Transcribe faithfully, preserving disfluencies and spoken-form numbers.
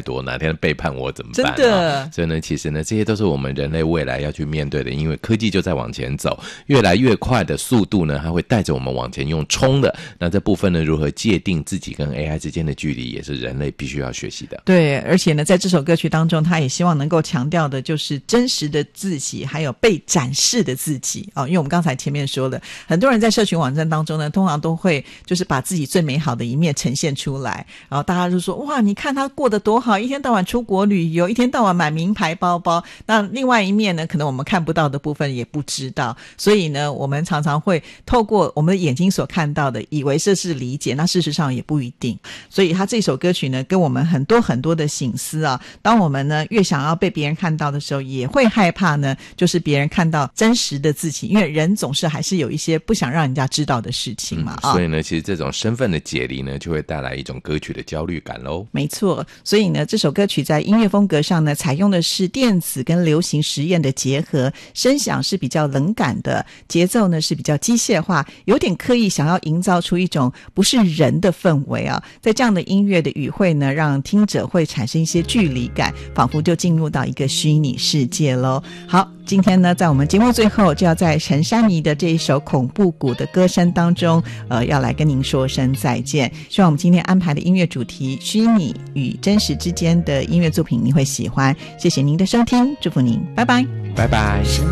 多，哪天背叛我怎么办？ 真的、 哦、所以呢其实呢这些都是我们人类未来要去面对的，因为科技就在往前走，越来越快的速度呢它会带着我们往前用冲的，那这部分呢如何界定自己跟 A I 之间的距离也是人类必须要学习的。 对，而且呢在这首歌曲当中他也希望能够强调的就是真实的自己还有被展示的自己、哦、因为我们刚才前面说了，很多人在社群网站当中呢通常都会就是把自己最美好的一面呈现出来，然后大家就说哇你看他过得多好，一天到晚出国旅游，一天到晚买名牌包包，那另外一面呢可能我们看不到的部分也不知道，所以呢我们常常会透过我们的眼睛所看到的以为这是理解，那事实上也不一定。所以他这首歌曲呢跟我们很多很多的省思啊，当我们呢越想要被别人看到的时候，也会害怕呢就是别人看到真实的自己，因为人总是还是有一些不想让人家知道的事情嘛、 嗯、所以呢其实这种身份的解离呢就会带来一种歌曲的焦虑感咯。 没错，所以呢这首歌曲在音乐风格上呢采用的是电子跟流行实验的结合，声响是比较冷感的，节奏呢是比较机械化，有点刻意想要营造出一种不是人的氛围啊。在这样的音乐的语汇呢让听者会产生一些距离感，仿佛就进入到一个虚拟世界咯。好，今天呢在我们节目最后就要在陈珊妮的这一首恐怖谷的歌声当中呃，要来跟您说声再见。希望我们今天安排的音乐主题虚拟与真实之间的音乐作品你会喜欢，谢谢您的收听，祝福您，拜拜， 拜拜。